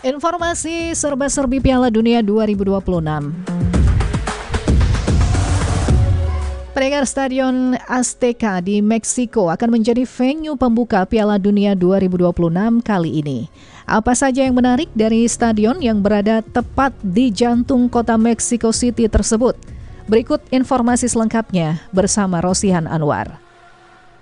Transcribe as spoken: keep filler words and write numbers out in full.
Informasi serba-serbi Piala Dunia dua ribu dua puluh enam. Pendengar, Stadion Azteca di Meksiko akan menjadi venue pembuka Piala Dunia dua ribu dua puluh enam kali ini. Apa saja yang menarik dari stadion yang berada tepat di jantung kota Mexico City tersebut? Berikut informasi selengkapnya bersama Rosihan Anwar.